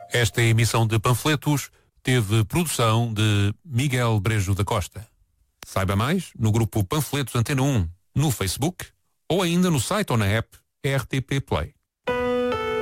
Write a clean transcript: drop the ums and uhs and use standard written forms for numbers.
Esta emissão de panfletos teve produção de Miguel Brejo da Costa. Saiba mais no grupo Panfletos Antena 1, no Facebook ou ainda no site ou na app RTP Play.